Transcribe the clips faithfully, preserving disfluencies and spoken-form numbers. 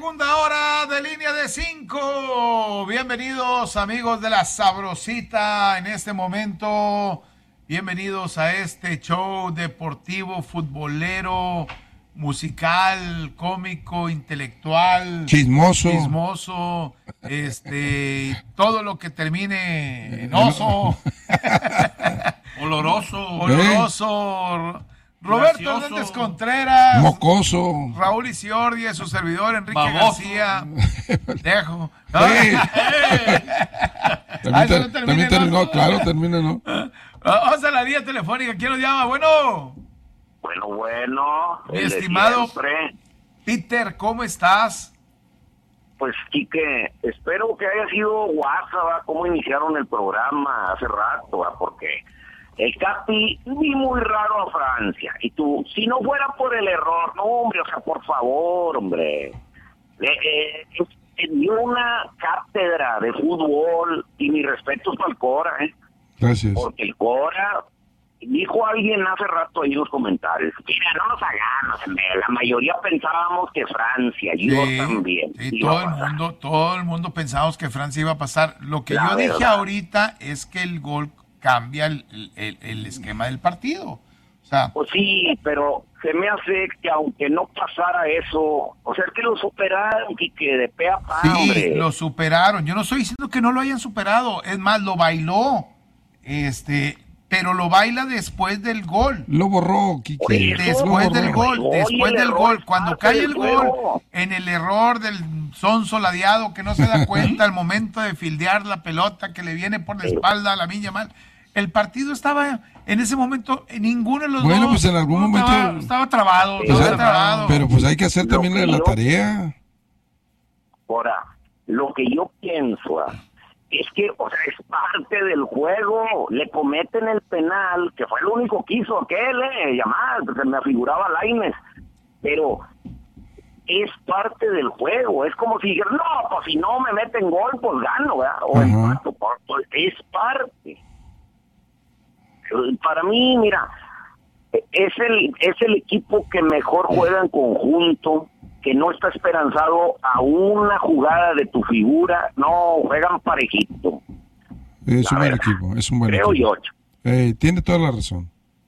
segunda hora de Línea de Cinco. Bienvenidos, amigos de La Sabrosita, en este momento. Bienvenidos a este show deportivo, futbolero, musical, cómico, intelectual, chismoso, chismoso, este, todo lo que termine en oso, oloroso, oloroso. Roberto gracioso, Hernández Contreras, mocoso, Raúl Isiordia, su servidor Enrique baboso. García. Dejo. Sí. Ah, También, ¿no ter- termina, también terminó, no? claro, termina, ¿no? Vamos a la línea telefónica. ¿Quién nos llama? Bueno, Bueno, bueno. mi el de estimado siempre. Peter, ¿cómo estás? Pues, Quique, espero que haya sido WhatsApp, ¿va? Cómo iniciaron el programa hace rato, ¿va? Porque el Capi vi muy raro a Francia. Y tú, si no fuera por el error, no, hombre, o sea, por favor, hombre. Eh, eh, eh, dio una cátedra de fútbol y mis respetos para el Cora, ¿eh? Gracias. Porque el Cora, dijo alguien hace rato ahí en los comentarios, mira, no nos hagamos, hombre, la mayoría pensábamos que Francia, yo Sí, también. sí, iba todo a el pasar. mundo, todo el mundo pensábamos que Francia iba a pasar. Lo que La yo dije verdad. ahorita es que el gol cambia el, el- el esquema del partido. O sea, Pues sí, pero se me hace que aunque no pasara eso, o sea, que lo superaron, y que de pe a pa, sí, hombre. lo superaron. Yo no estoy diciendo que no lo hayan superado. Es más, lo bailó. Este, pero lo baila después del gol. Lo borró, Quique. Oye, lo Después borró. del gol, Oye, después el del error gol, es cuando parte cae del el gol, juego. en el error del sonso ladeado que no se da cuenta al momento de fildear la pelota que le viene por la espalda a la Viña Mal, el partido estaba en ese momento en ninguno de los Bueno, dos. pues en algún No, momento- estaba, estaba trabado, Sí, Pues, estaba eh, trabado. pero pues hay que hacer Lo también que la, la yo- tarea. Ahora, lo que yo pienso ah, es que, o sea, es parte del juego. Le cometen el penal, que fue lo único que hizo aquel, eh, llamar, se me afiguraba Lainez. Pero es parte del juego. Es como si dijeran, no, pues si no me meten gol, pues gano, ¿verdad? O Ajá. empato, pues, pues, es parte. Para mí, mira, es el es el equipo que mejor juega en conjunto, que no está esperanzado a una jugada de tu figura, no, juegan parejito. Es La un buen verdad, equipo, es un buen creo equipo. yo. Eh, tiene toda la razón.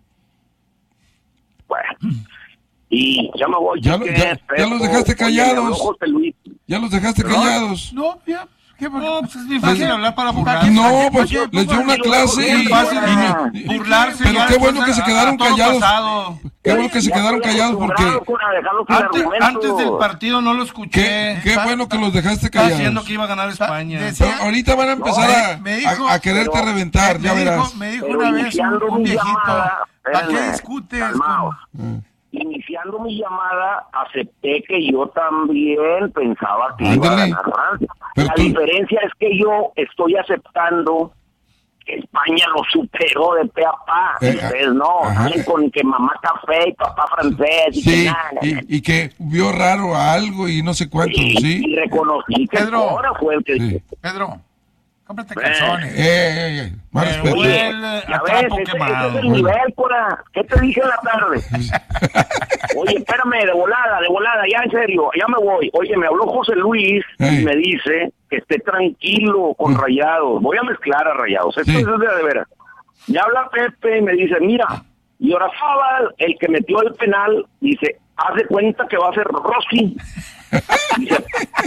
Bueno, y ya me voy. Ya lo- Quique, ya- ya pero, los dejaste oye, me habló callados. José Luis. Ya los dejaste No, callados. No, ya. ¿Qué, por qué? No, pues es bien fácil Pues- hablar para ¿Para burlarse. qué? No, pues oye, les dio una pues, clase bien y, fácil, y- y- burlarse. pero ya qué bueno después que se a- quedaron a todo callados. pasado. Qué bueno que se Ya quedaron estoy callados porque acostumbrado con a dejarlos sin Antes, argumentos. antes del partido no lo escuché. qué, qué bueno que los dejaste Estaba callados. diciendo que iba a ganar España. Decía- Pero ahorita van a empezar No, a, me dijo- a, a quererte pero- reventar, ya me dijo, verás. me dijo Pero una vez un, iniciando un mi viejito, llamada, ¿para qué espérenme, discutes? calmaos. con- Eh. Iniciando mi llamada, acepté que yo también pensaba que iba a Ándale. ganar Francia. Pero La tú- diferencia es que yo estoy aceptando que España lo superó de pe a pa. Eh, Y ustedes no, ajá. salen con que mamá café y papá francés. Y Sí, que nada, nada. y, y que vio raro a algo y no sé cuánto, Y- ¿sí? y reconocí que Pedro. ahora fue el que... Sí. Pedro, cómprate Eh. calzones. Eh, eh, eh, más Me respeto. huele Ya a ves, trapo ese, ese quemado. es el nivel, Cora. ¿Qué te dije en la tarde? Oye, espérame, de volada, de volada, ya en serio, ya me voy. Oye, me habló José Luis Ey. y me dice que esté tranquilo con Mm. Rayados. Voy a mezclar a Rayados. Esto Sí. es de, de veras. Me habla Pepe y me dice, mira, y Orazábal, el que metió el penal, dice, haz de cuenta que va a ser Rossi. Dice,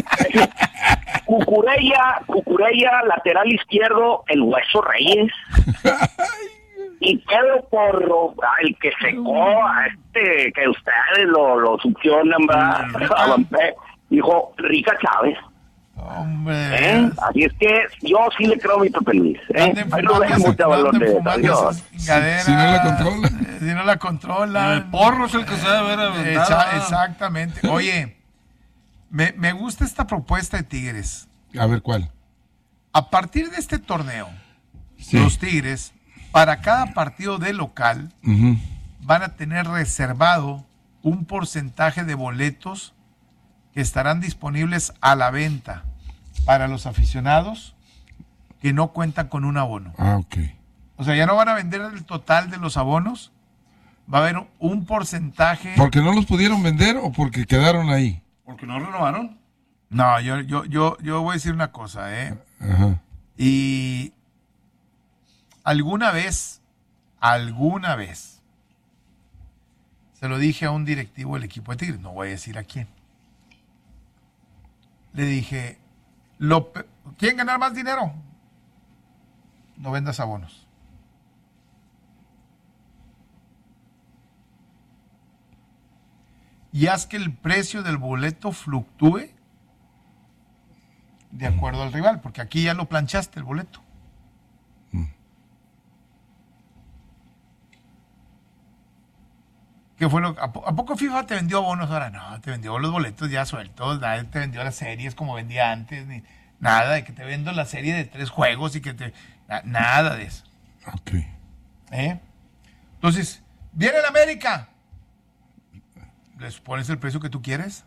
Cucurella, Cucurella, lateral izquierdo, el Hueso Reyes. Y Pedro Porro, ah, el que secó a este, que ustedes lo, lo succionan, ¿verdad? A Vampé, dijo Rica Chávez. Hombre. ¿eh? Así es que yo sí le creo a mi Pepe Luis. ¿eh? Anden Ahí lo fumando dejo, esa- chavalones. anden fumando Adiós. esas chingaderas. Si no la controlan. Eh, Si no la controlan. El porro es el que se debe haber aventado. Exa- exactamente. Oye, me, me gusta esta propuesta de Tigres. A ver cuál. A partir de este torneo, Sí. los Tigres, para cada partido de local, Ujú. van a tener reservado un porcentaje de boletos que estarán disponibles a la venta para los aficionados que no cuentan con un abono. Ah, ok. O sea, ya no van a vender el total de los abonos, va a haber un porcentaje. ¿Porque no los pudieron vender o porque quedaron ahí? Porque no renovaron. No, yo, yo, yo, yo voy a decir una cosa, ¿eh? Ajá. Y alguna vez, alguna vez, se lo dije a un directivo del equipo de Tigres, no voy a decir a quién. Le dije, lo, pe- ¿quieren ganar más dinero? No vendas abonos. Y haz que el precio del boleto fluctúe de acuerdo al rival, porque aquí ya lo planchaste el boleto. ¿Qué fue lo, a, po- ¿A poco FIFA te vendió bonos ahora? No, te vendió los boletos ya sueltos, nadie te vendió las series como vendía antes, ni nada de que te vendo la serie de tres juegos y que te... na- nada de eso. Ok. ¿Eh? Entonces, viene el América. ¿Les pones el precio que tú quieres?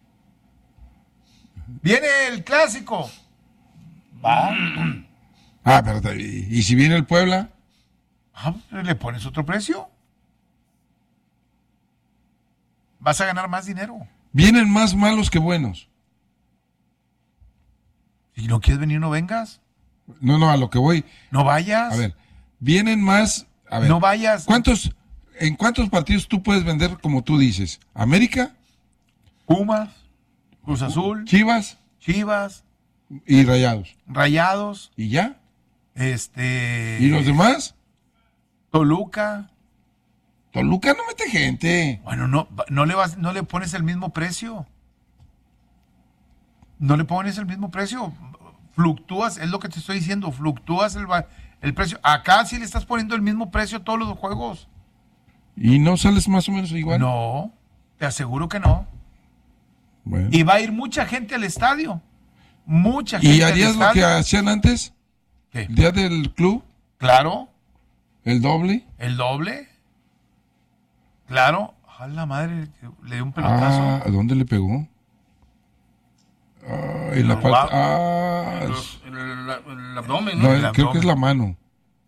Viene el clásico. Va. Ah, pero te- ¿y, y si viene el Puebla? Ah, le pones otro precio. Vas a ganar más dinero. Vienen más malos que buenos. Si no quieres venir, no vengas. No, no, a lo que voy. No vayas. A ver, vienen más. A ver, No vayas. ¿cuántos, ¿en cuántos partidos tú puedes vender como tú dices? ¿América, Pumas, Cruz Azul, Chivas Chivas, y Rayados? Rayados, ¿Y ya? este... ¿Y los demás? Toluca. Toluca no mete gente. Bueno, no, no le vas, no le pones el mismo precio. No le pones el mismo precio. Fluctúas, es lo que te estoy diciendo, fluctúas el, va- el precio. Acá sí le estás poniendo el mismo precio a todos los juegos. ¿Y no sales más o menos igual? No, te aseguro que no. Bueno. Y va a ir mucha gente al estadio. Mucha gente ¿Y al harías lo estadio. que hacían antes? ¿Qué? ¿El día del club? Claro, ¿El doble? el doble. Claro. A la madre, le dio un pelotazo. Ah, ¿a dónde le pegó? Ah, en la Los parte. guau- Ah, Los- el, el- el abdomen, no, ¿no? el creo abdomen. que es la mano.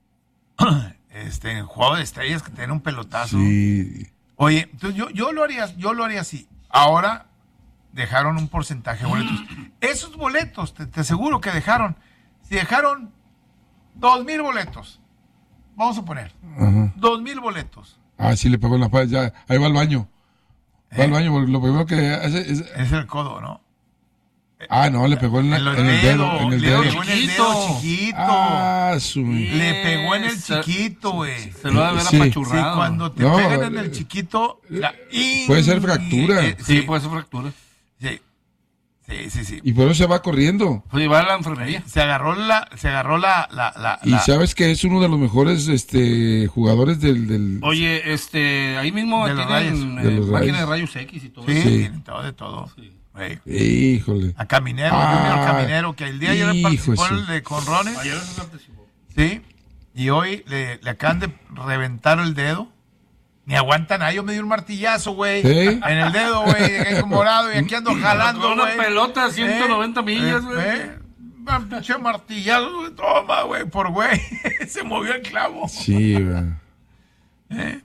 Este, en el juego de estrellas que te den un pelotazo. Sí. Oye, entonces yo, yo lo haría, yo lo haría así. Ahora dejaron un porcentaje de boletos. Esos boletos, te, te aseguro que dejaron. Si dejaron dos mil boletos, vamos a poner, Ajá. dos mil boletos. Ah, sí le pegó en la pared. Ya, ahí va al baño. Va Eh. al baño, porque lo primero que hace es. Es el codo, ¿no? Ah, no, le pegó en, la- En, los en el dedo. dedos, En el le dedo. pegó en el dedo chiquito. Ah, su. Le pegó en el Esa- chiquito, güey. Se lo ha de haber Sí. Sí, apachurrado. cuando te No, pegan en eh, el chiquito, la- puede ser fractura. Eh, Sí, sí, puede ser fractura. sí, sí, sí, sí. Y por eso se va corriendo. Pues llevar a la enfermería. Se agarró la, se agarró la, la, la, Y la- sabes que es uno de los mejores este, jugadores del. del Oye, este, ahí mismo De los tienen rayos. De eh, los máquina de rayos. rayos X y todo Sí, eso. Sí. tienen todo de todo. Sí. Güey. Híjole. A Caminero, Ah, Junior Caminero, que el día de ayer hijo participó de en su- el de Conrones, Ayer se participó. sí, y hoy le, le acaban de reventar el dedo. Ni aguantan nada, yo me di un martillazo, güey, ¿Sí? en el dedo, güey, dejé morado y aquí ando jalando, Con una güey. pelota a ciento noventa Eh, millas, eh, güey. eh, un pinche martillazo, güey, toma, güey, por güey, se movió el clavo. Sí, güey. ¿Eh?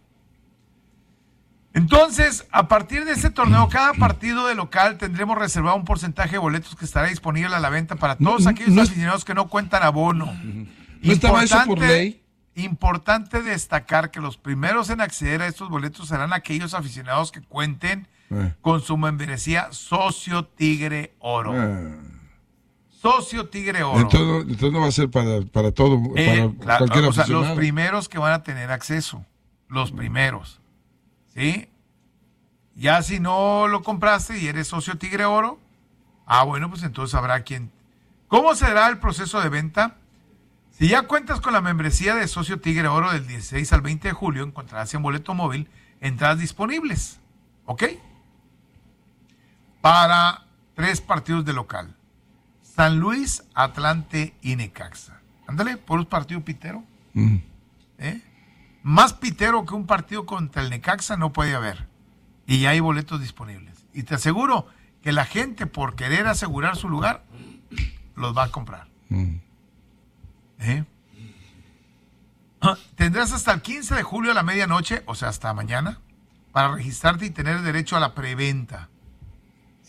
Entonces, a partir de este torneo, cada partido de local tendremos reservado un porcentaje de boletos que estará disponible a la venta para todos No, aquellos no es- aficionados que no cuentan abono. ¿No estaba eso por ley? Importante destacar que los primeros en acceder a estos boletos serán aquellos aficionados que cuenten Eh. con su membresía Socio Tigre Oro. Ah. Socio Tigre Oro. Entonces, entonces no va a ser para, para todo, Eh, para la- cualquier o sea, aficionado. los primeros que van a tener acceso. Los primeros. ¿Sí? Ya si no lo compraste y eres socio Tigre Oro, ah, bueno, pues entonces habrá quien. ¿Cómo será el proceso de venta? Si ya cuentas con la membresía de socio Tigre Oro del dieciséis al veinte de julio, encontrarás en boleto móvil entradas disponibles. ¿Ok? Para tres partidos de local. San Luis, Atlante y Necaxa. Ándale, por un partido pitero. Mm. ¿eh? Más pitero que un partido contra el Necaxa no puede haber. Y ya hay boletos disponibles. Y te aseguro que la gente, por querer asegurar su lugar, los va a comprar. Mm. ¿Eh? Ah, Tendrás hasta el quince de julio a la medianoche, o sea, hasta mañana, para registrarte y tener derecho a la preventa.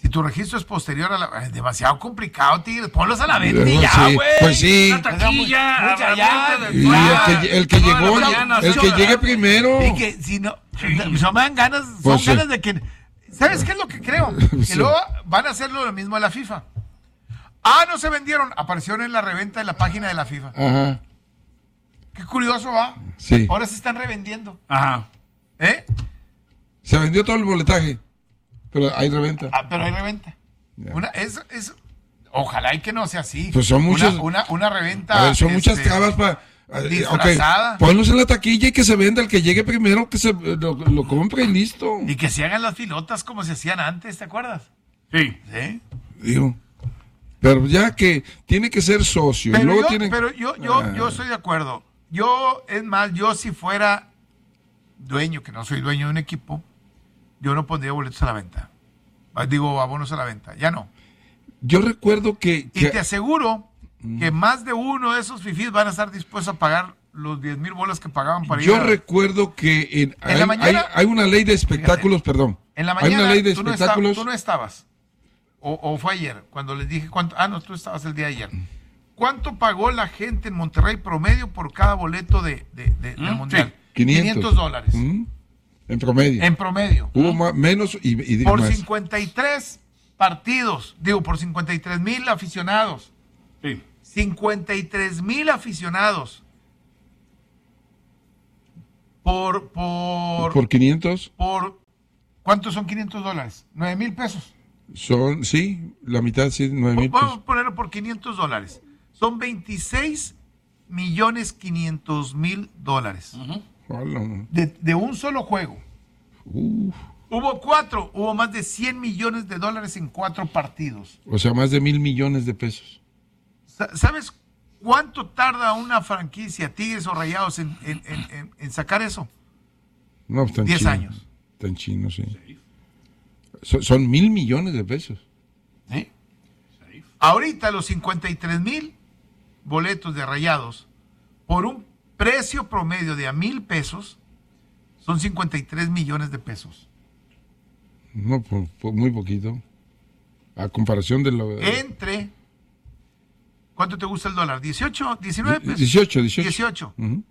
Si tu registro es posterior a la... Es demasiado complicado, Tigres. Ponlos a la venta y Luego, ya, sí, güey. pues sí. Una taquilla, Mucha, a la ya. venta de- Y el que, el que Toda la llegó, mañana, el sí, que ¿verdad? llegue primero. Y que si no... No me dan ganas... Son Pues sí. ganas de que... ¿Sabes qué es lo que creo? Que Sí. luego van a hacerlo lo mismo a la FIFA. Ah, no se vendieron. Aparecieron en la reventa de la página de la FIFA. Ajá, Qué curioso, ¿va? sí. Ahora se están revendiendo. Ajá. ¿Eh? Se vendió todo el boletaje, pero hay reventa. Ah, pero hay reventa. Ya. Una, es, es, ojalá y que no sea así. Pues son muchos- Una, una, una reventa. A ver, son muchas este, trabas para... disfrazada. Ponlos en la taquilla y que se venda. El que llegue primero, que se lo, lo compre y listo. Y que se hagan las filotas como se hacían antes, ¿te acuerdas? Sí. Sí. Digo. Pero ya que tiene que ser socio. y Pero, luego yo, tiene... pero yo, yo, Ah. yo estoy de acuerdo. Yo, es más, yo si fuera dueño, que no soy dueño de un equipo, yo no pondría boletos a la venta. Ah, Digo, abonos a la venta. Ya no. Yo recuerdo que... Y que- te aseguro que más de uno de esos fifís van a estar dispuestos a pagar los diez mil bolas que pagaban para ir Yo a- recuerdo que en, En hay, la mañana- hay- hay una ley de espectáculos, perdón. En la hay mañana una ley de tú, no espectáculos. estabas, tú no estabas. O, o fue ayer, cuando les dije cuánto. Ah, no, tú estabas el día de ayer. ¿Cuánto pagó la gente en Monterrey promedio por cada boleto de, de- de- del Mm, Mundial? sí. quinientos dólares. ¿Mm? En promedio. En promedio. Hubo más- menos y, y digo Por más. cincuenta y tres partidos. Digo, por cincuenta y tres mil aficionados. Sí. cincuenta y tres mil aficionados. Por, por, Por quinientos por, ¿cuántos son quinientos dólares? nueve mil pesos. son, sí, la mitad, sí, nueve mil Vamos pesos. a ponerlo por quinientos dólares. Son veintiséis millones quinientos mil dólares. Hola, no. De, de un solo juego. Uf, Hubo cuatro, hubo más de cien millones de dólares en cuatro partidos. o sea, más de mil millones de pesos. Sa- ¿Sabes cuánto tarda una franquicia, Tigres o Rayados, en, en- en- en- en sacar eso? No, pues tan Diez chino. años. Tan chino, sí. Son, son mil millones de pesos. ¿Sí? Ahorita los cincuenta y tres mil boletos de Rayados, por un precio promedio de a mil pesos, son cincuenta y tres millones de pesos. No, por, por muy poquito. A comparación de lo... Entre, ¿cuánto te gusta el dólar? ¿dieciocho? ¿diecinueve pesos? dieciocho, dieciocho. dieciocho. Ujú.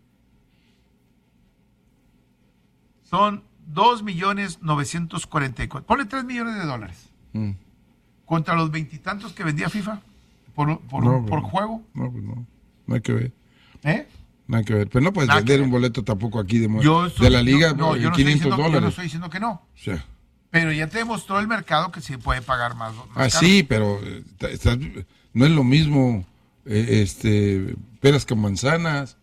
Son dos millones novecientos cuarenta y cuatro. Ponle tres millones de dólares. Mm. Contra los veintitantos que vendía FIFA por, por, No, por no. juego. No, pues no. No hay que ver. ¿Eh? No hay que ver. Pero no puedes Nada que vender ver. un boleto tampoco aquí de, mo- Yo estoy- de la liga yo- no, por yo no estoy quinientos diciendo- Yo no dólares. estoy diciendo que no. O sea, Pero ya te demostró el mercado que sí puede pagar más. más ah, caro. sí, pero eh, ta- está- no es lo mismo eh, este peras con manzanas.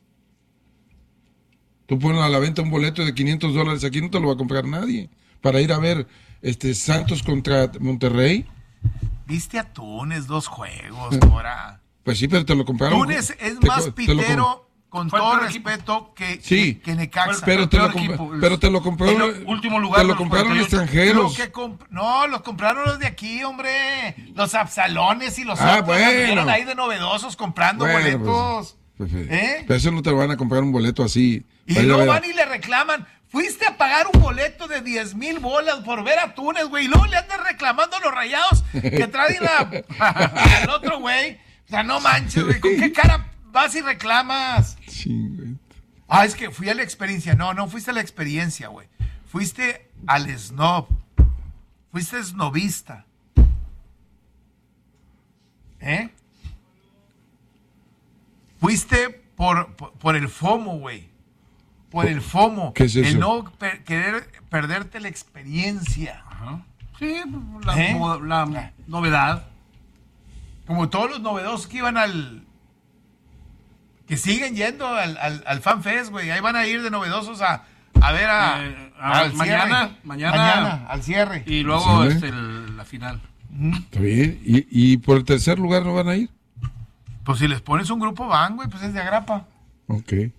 Tú pones a la venta un boleto de quinientos dólares, aquí no te lo va a comprar nadie. Para ir a ver este Santos contra Monterrey, Viste a Túnez dos juegos, Eh. ahora. pues sí, pero te lo compraron. Túnez es te más co- te lo com- pitero, con Fue el todo peor equipo. respeto, que, Sí. que, que Necaxa. Fue el Pero te, lo peor compra- equipo. pero te lo compraron. En el último lugar te de lo los compraron cuarenta y ocho. Lo extranjeros. que comp- no, los compraron los de aquí, hombre. Los Absalones y los Ah, otros bueno. anduvieron ahí de novedosos comprando Bueno, boletos. pues, pues, ¿Eh? Pero eso no te van a comprar un boleto así. Y para ir a luego ver. van y le reclaman. Fuiste a pagar un boleto de diez mil bolas por ver a Túnez, güey. Y luego le andan reclamando a los Rayados que traen a- al otro güey. O sea, no manches, güey. ¿Con qué cara vas y reclamas? Sí, güey. Ah, es que fui a la experiencia. No, no fuiste a la experiencia, güey. Fuiste al snob. Fuiste snobista. ¿Eh? Fuiste por, por, por el FOMO, güey. Por el FOMO. ¿Qué es eso? El no per- querer perderte la experiencia. Ajá. Sí, la, ¿Eh? mo- la novedad. Como todos los novedosos que iban al... Que siguen yendo al, al, al FanFest, güey. Ahí van a ir de novedosos a, a ver a... Eh, a- al mañana, cierre. mañana. Mañana, al cierre. Y luego Sí, ¿eh? este, el- la final. Está bien. ¿Y, y por el tercer lugar no van a ir? Pues si les pones un grupo van, güey, pues es de agrapa. Ok. ¿Eh?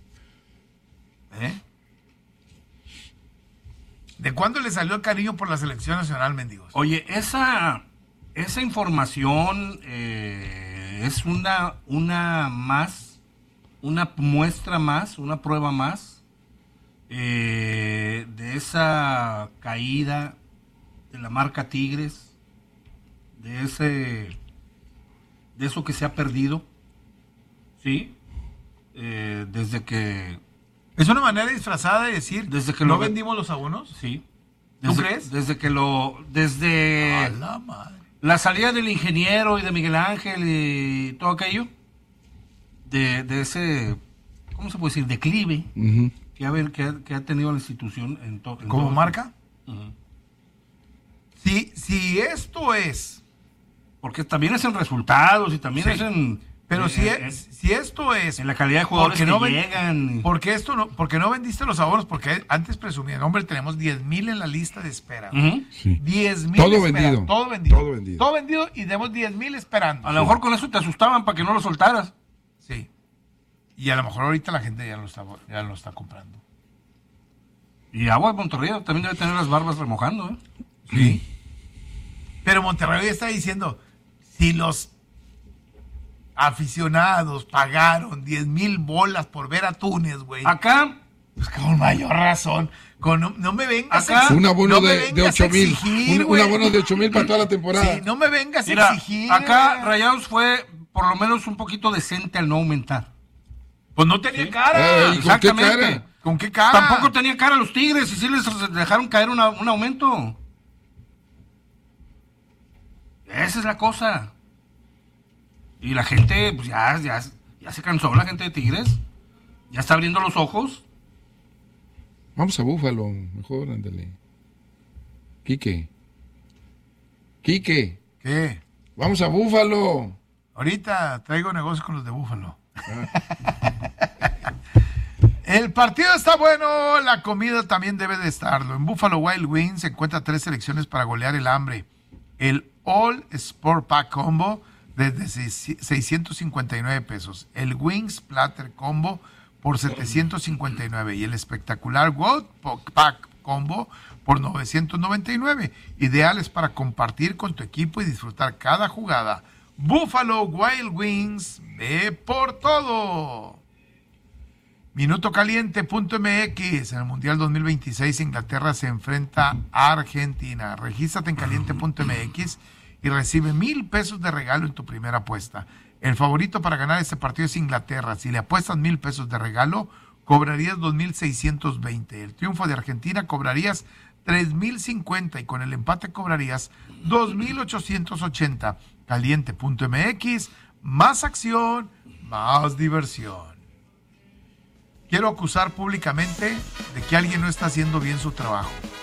¿De cuándo le salió el cariño por la selección nacional, mendigos? Oye, esa, esa información eh, es una, una más, una muestra más, una prueba más eh, de esa caída de la marca Tigres de ese, de eso que se ha perdido, ¿sí? Eh, desde que... Es una manera disfrazada de decir, Desde que ¿no lo ve- vendimos los abonos? Sí. ¿Tú Desde, crees? Desde que lo... Desde... A la madre. La salida del ingeniero y de Miguel Ángel y todo aquello, de, de ese, ¿cómo se puede decir? Declive Ujú. que ha, que ha, que ha tenido la institución en, to, en ¿Como todo- marca? Ujú. Si, si esto es, Porque también es en resultados y también Sí. es en... pero eh, si, eh, es, si esto es, en la calidad de jugadores porque que no ven- llegan. porque esto no, porque no vendiste los abonos, porque antes presumían, hombre, tenemos diez mil en la lista de espera. Ujú. Sí. diez mil Todo esperando, vendido. Todo vendido. Todo vendido. Todo vendido y tenemos diez mil esperando. A lo mejor con eso te asustaban para que no lo soltaras. Sí. Y a lo mejor ahorita la gente ya lo está, ya lo está comprando. Y Agua de Monterrey también debe tener las barbas remojando, ¿eh? Sí. Pero Monterrey está diciendo, si los aficionados pagaron diez mil bolas por ver a Túnez, güey, Acá, pues con mayor razón. Con, no, no me vengas Acá, a Un abono no me de, de vengas a ocho mil. exigir, Un, un güey. abono de ocho mil para toda la temporada. Sí, no me vengas a mira, exigir. acá güey. Rayados fue por lo menos un poquito decente al no aumentar. Pues no tenía Sí. cara. Eh, ¿y con qué Exactamente. cara? ¿Con qué cara? Tampoco tenía cara los Tigres y sí les dejaron caer una- un aumento. Esa es la cosa. Y la gente, pues ya, ya, ya se cansó, la gente de Tigres. Ya está abriendo los ojos. Vamos a Búfalo, mejor, ándale. Quique. Quique, ¿Qué? vamos a Búfalo. Ahorita traigo negocio con los de Búfalo. El partido está bueno, la comida también debe de estarlo. En Buffalo Wild Wings se encuentra tres selecciones para golear el hambre. El All Sport Pack Combo desde seiscientos cincuenta y nueve pesos. El Wings Platter Combo por setecientos cincuenta y nueve. Y el espectacular Gold Pack Combo por novecientos noventa y nueve. Ideales para compartir con tu equipo y disfrutar cada jugada. Buffalo Wild Wings, ve por todo. Minuto Caliente punto M X. En el Mundial dos mil veintiséis Inglaterra se enfrenta a Argentina. Regístrate en caliente punto M X y recibe mil pesos de regalo en tu primera apuesta. El favorito para ganar este partido es Inglaterra. Si le apuestas mil pesos de regalo, cobrarías dos mil seiscientos veinte. El triunfo de Argentina cobrarías tres mil cincuenta y con el empate cobrarías dos mil ochocientos ochenta. caliente punto M X, más acción, más diversión. Quiero acusar públicamente de que alguien no está haciendo bien su trabajo.